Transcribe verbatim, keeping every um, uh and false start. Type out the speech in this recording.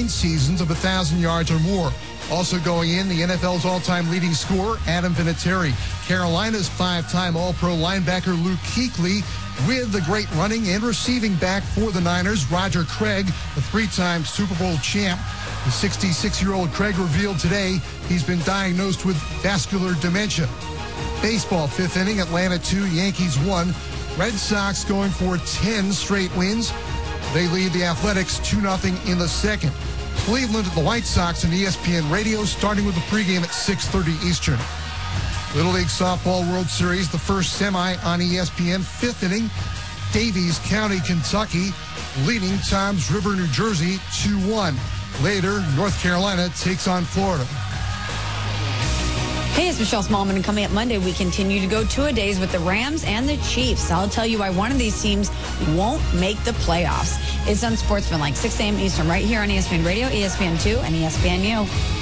nine seasons of one thousand yards or more. Also going in, the N F L's all-time leading scorer, Adam Vinatieri. Carolina's five-time All-Pro linebacker, Luke Kuechly, with the great running and receiving back for the Niners, Roger Craig, the three-time Super Bowl champ. The sixty-six-year-old Craig revealed today he's been diagnosed with vascular dementia. Baseball, fifth inning, Atlanta two, Yankees one. Red Sox going for ten straight wins. They lead the Athletics two nothing in the second. Cleveland at the White Sox on E S P N Radio, starting with the pregame at six thirty Eastern. Little League Softball World Series, the first semi on E S P N, fifth inning. Davies County, Kentucky, leading Toms River, New Jersey, two one. Later, North Carolina takes on Florida. Hey, it's Michelle Smallman, and coming up Monday, we continue to go two-a-days with the Rams and the Chiefs. I'll tell you why one of these teams won't make the playoffs. It's Unsportsmanlike, six a.m. Eastern, right here on E S P N Radio, E S P N two, and E S P N U.